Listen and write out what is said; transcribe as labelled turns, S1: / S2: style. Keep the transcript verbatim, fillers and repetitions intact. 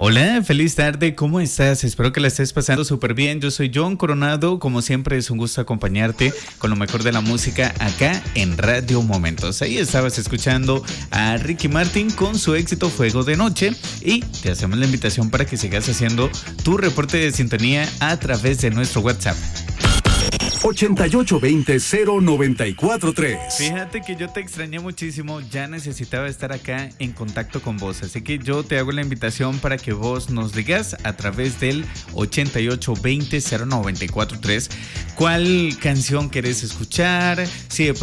S1: Hola, feliz tarde, ¿cómo estás? Espero que la estés pasando súper bien. Yo soy John Coronado, como siempre es un gusto acompañarte con lo mejor de la música acá en Radio Momentos. Ahí estabas escuchando a Ricky Martin con su éxito Fuego de Noche y te hacemos la invitación para que sigas haciendo tu reporte de sintonía a través de nuestro WhatsApp.
S2: ochenta y ocho veinte cero noventa y cuatro tres.
S1: Fíjate que yo te extrañé muchísimo, ya necesitaba estar acá en contacto con vos, así que yo te hago la invitación para que vos nos digas a través del ochenta y ocho veinte cero noventa y cuatro tres cuál canción querés escuchar, si de